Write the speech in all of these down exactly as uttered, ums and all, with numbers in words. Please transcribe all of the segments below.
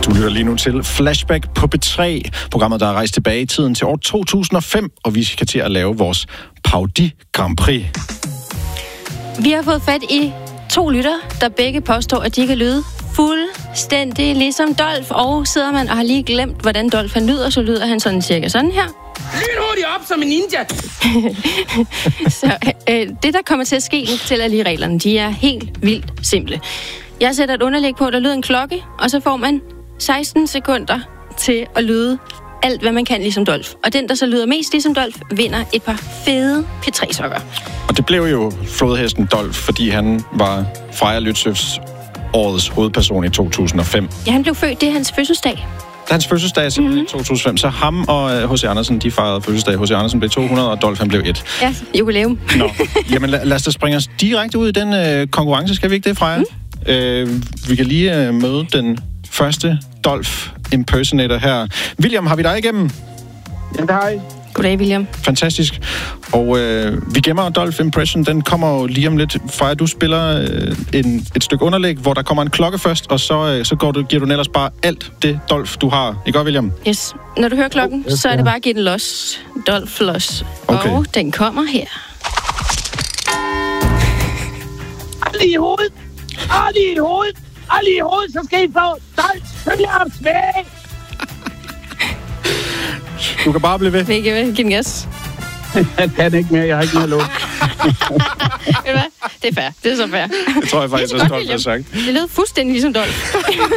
Du lytter lige nu til Flashback på B tre, programmet, der er rejst tilbage i tiden til år to tusind og fem, og vi skal til at lave vores Paudi Grand Prix. Vi har fået fat i to lytter, der begge påstår, at de kan lyde fuldstændig ligesom Dolf, og sidder man og har lige glemt, hvordan Dolf han lyder, så lyder han sådan cirka sådan her. Lynhurtigt op som en ninja! Så øh, det, der kommer til at ske, nu fortæller jeg lige reglerne, de er helt vildt simple. Jeg sætter et underlæg på, der lyder en klokke, og så får man seksten sekunder til at lyde alt, hvad man kan ligesom Dolf. Og den, der så lyder mest ligesom Dolf, vinder et par fede P tre sokker. Og det blev jo flodhesten Dolf, fordi han var Freja Løtsøfs årets hovedperson i to tusind og fem. Ja, han blev født, det er hans fødselsdag. Det er hans fødselsdag simpelthen mm-hmm. i to tusind og fem, så ham og H C Andersen, de fejrede fødselsdag. H C Andersen blev to hundrede, og Dolf han blev et. Ja, jubilæum. Nå, jamen lad, lad os da springe os direkte ud i den øh, konkurrence, skal vi ikke det, Freja? Mm. Øh, vi kan lige øh, møde den første Dolf impersonator her. William, har vi dig igennem? Ja, det har I. Goddag, William. Fantastisk. Og øh, vi gemmer Dolf Impression, den kommer jo lige om lidt. Freja, du spiller øh, en, et stykke underlæg, hvor der kommer en klokke først, og så, øh, så går du, giver du ellers bare alt det Dolf, du har. Ikke godt, William? Yes. Når du hører klokken, oh, yes, så er det bare at give den los. Dolf los. Okay. Og den kommer her. Aldrig i hovedet! Aldrig i hovedet! Aldrig i hovedet, så skal I få Dolf Følger smag! Du kan bare blive ved. Vil I ved? Giv den gas. Jeg kan ikke mere, jeg har ikke mere lov. Ved du hvad? Det er fair. Det er så fair. Det tror jeg faktisk, at Dolf har sagt. Det lød fuldstændig ligesom Dolf.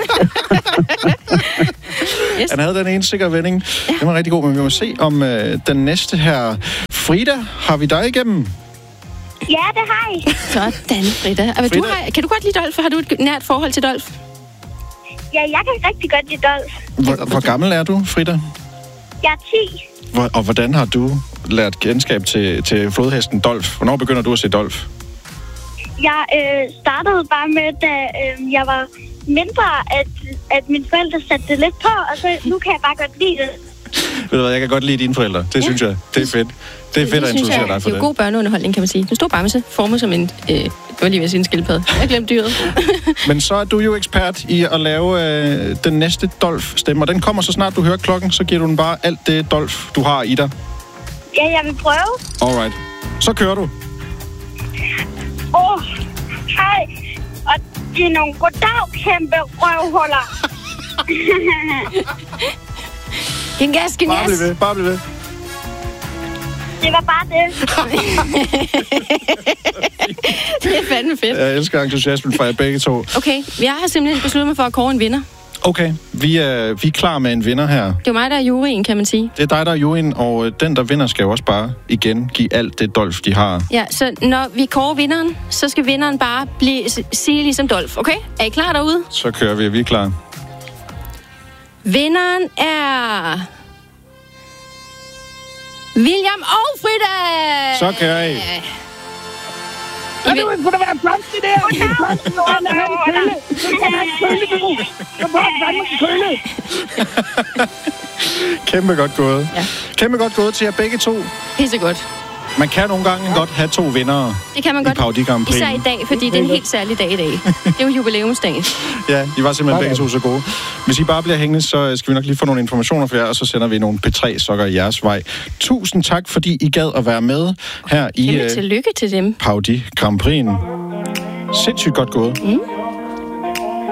Yes. Han havde den ene sikker vending. Ja. Den var rigtig god, men vi må se om øh, den næste her. Frida, har vi dig igennem? Ja, det har I. Sådan, Frida. Frida. Du har, kan du godt lide Dolf? Har du et nært forhold til Dolf? Ja, jeg kan rigtig godt lide Dolf. Hvor, hvor gammel er du, Frida? Jeg er ti. Hvor, og hvordan har du lært kendskab til, til flodhesten Dolf? Hvornår begynder du at se Dolf? Jeg øh, startede bare med, da øh, jeg var mindre, at, at mine forældre satte det lidt på, og så nu kan jeg bare godt lide det. Ved du hvad, jeg kan godt lide dine forældre. Det ja. synes jeg. Det er fedt. Det er fedt det, at introducere dig for det. Det er jo god børneunderholdning, kan man sige. En stor bamse, formet som en... Øh, det var lige ved at sige en skildpadde. Jeg glemte dyret. Men så er du jo ekspert i at lave øh, den næste Dolf-stemme, og den kommer så snart du hører klokken, så giver du den bare alt det Dolf, du har i dig. Ja, jeg vil prøve. Alright. Så kører du. Åh, oh, hej. Og de er nogle goddag, kæmpe røvhuller. Giv en gas, giv en gas. Bare bliv ved, bare bliv ved. Det var bare det. Det er fandme fedt. Jeg elsker entusiasmen fra jer begge to. Okay, jeg har simpelthen besluttet mig for at kåre en vinder. Okay, vi er, vi er klar med en vinder her. Det er jo mig, der er juryen, kan man sige. Det er dig, der er juryen, og den, der vinder, skal jo også bare igen give alt det Dolf, de har. Ja, så når vi kårer vinderen, så skal vinderen bare blive, sige ligesom Dolf, okay? Er I klar derude? Så kører vi, vi er klar. Vinderen er... William og Frida! Så kører I. Ja, det skulle da være plads til det her. Det er plads til det her. Lad have en kølle. Så kan man ikke kølle nu. Så må han fandme kølle. Kæmpe godt gået. Ja. Kæmpe godt gået til jer begge to. Pisse godt. Man kan nogle gange ja. godt have to vindere. Det kan man godt. I Paudi Grand Prix. Især i dag, fordi det er en helt særlig dag i dag. Det er jo jubilæumsdag. Ja, I var simpelthen begge to så gode. Hvis I bare bliver hængende, så skal vi nok lige få nogle informationer for jer, og så sender vi nogle P tre sokker i jeres vej. Tusind tak, fordi I gad at være med her i Kæmpe tillykke til dem. Paudi Grand Prix. Sindssygt godt gået. Mm.